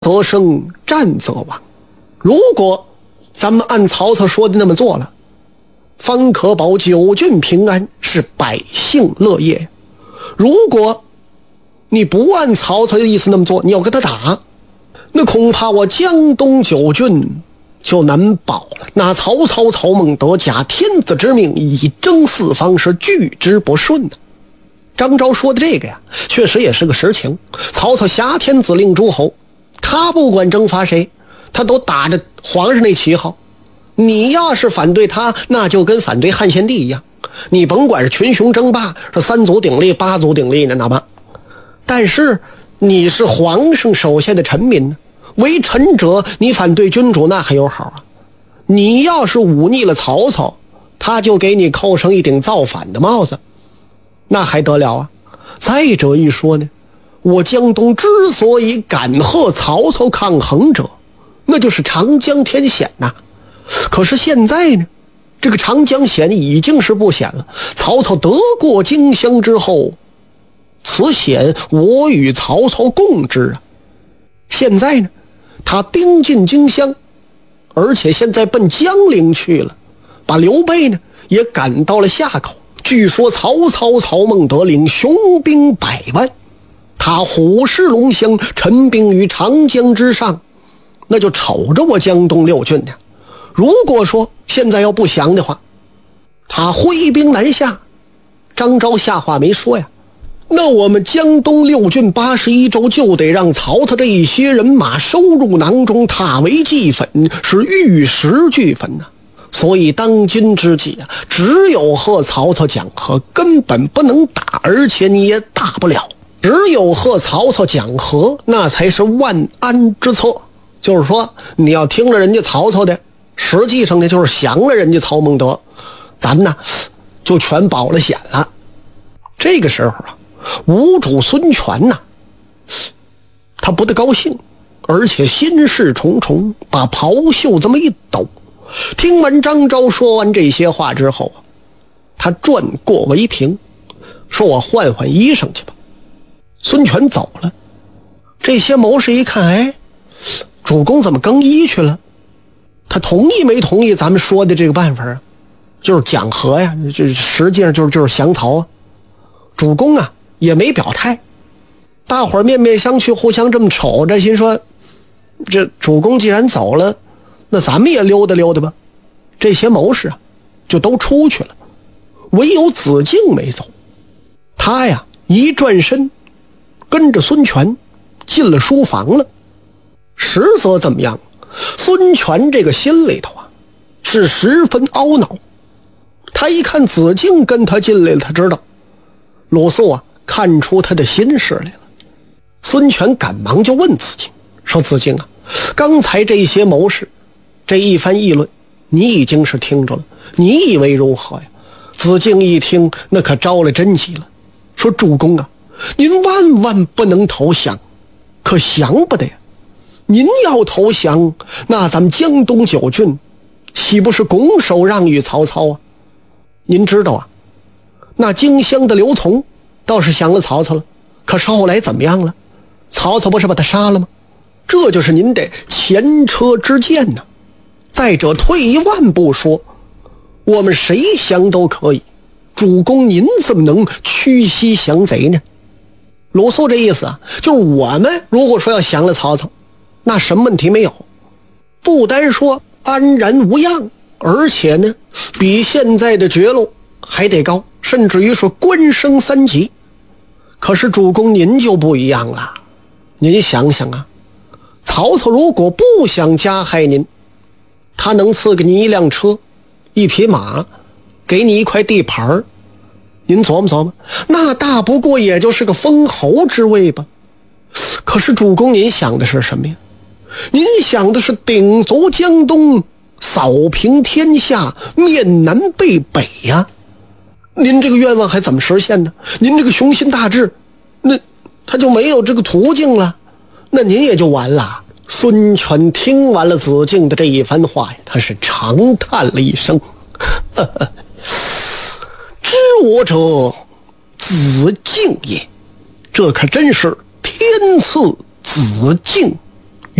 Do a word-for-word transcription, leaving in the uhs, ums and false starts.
得胜，战则亡。如果咱们按曹操说的那么做了，方可保九郡平安，是百姓乐业。如果你不按曹操的意思那么做，你要跟他打，那恐怕我江东九郡就难保了。那曹操曹孟德假天子之命，以征四方，是拒之不顺的。张昭说的这个呀，确实也是个实情。曹操挟天子令诸侯，他不管征伐谁，他都打着皇上那旗号。你要是反对他，那就跟反对汉献帝一样，你甭管是群雄争霸，是三足鼎立八足鼎立呢，哪怕但是你是皇上手下的臣民呢，为臣者你反对君主，那还有好啊。你要是忤逆了曹操，他就给你扣上一顶造反的帽子，那还得了啊。再者一说呢，我江东之所以敢和曹操抗衡者，那就是长江天险呐。可是现在呢，这个长江险已经是不险了。曹操得过荆襄之后，此险我与曹操共之啊。现在呢，他兵进荆襄，而且现在奔江陵去了，把刘备呢也赶到了夏口。据说曹操曹孟德领雄兵百万，他虎视龙骧，陈兵于长江之上，那就瞅着我江东六郡呢。如果说现在要不降的话，他挥兵南下，张昭下话没说呀，那我们江东六郡八十一州就得让曹操这一些人马收入囊中，踏为祭粉，是玉石俱焚呐、啊。所以当今之计啊，只有和曹操讲和，根本不能打，而且你也打不了。只有和曹操讲和，那才是万安之策。就是说，你要听了人家曹操的，实际上呢就是降了人家曹孟德，咱们呢就全保了险了。这个时候啊，吴主孙权呐，他不得高兴，而且心事重重，把袍袖这么一抖。听完张昭说完这些话之后，他转过围屏，说我换换衣裳去吧。孙权走了，这些谋士一看，哎，主公怎么更衣去了？他同意没同意咱们说的这个办法啊？就是讲和呀，这实际上就是就是降曹啊。主公啊也没表态，大伙儿面面相觑，互相这么瞅着，心说这主公既然走了，那咱们也溜达溜达吧。这些谋士啊就都出去了，唯有子敬没走。他呀一转身跟着孙权进了书房了。实则怎么样，孙权这个心里头啊是十分懊恼。他一看子敬跟他进来了，他知道鲁肃啊看出他的心事来了。孙权赶忙就问子敬说，子敬啊，刚才这些谋士这一番议论你已经是听着了，你以为如何呀？子敬一听那可着了真急了，说主公啊，您万万不能投降，可降不得呀。您要投降，那咱们江东九郡岂不是拱手让与曹操啊？您知道啊，那荆襄的刘琮倒是降了曹操了，可是后来怎么样了？曹操不是把他杀了吗？这就是您的前车之鉴呢。再者退一万步说，我们谁降都可以，主公您怎么能屈膝降贼呢？鲁肃这意思啊，就是我们如果说要降了曹操，那什么问题没有，不单说安然无恙，而且呢比现在的爵禄还得高，甚至于说官升三级。可是主公您就不一样了，您想想啊，曹操如果不想加害您，他能赐给您一辆车一匹马，给你一块地盘，您琢磨琢磨，那大不过也就是个封侯之位吧。可是主公您想的是什么呀？您想的是鼎足江东，扫平天下，面南背北呀。您这个愿望还怎么实现呢？您这个雄心大志，那他就没有这个途径了，那您也就完了。孙权听完了子敬的这一番话呀，他是长叹了一声，呵呵，知我者子敬也，这可真是天赐子敬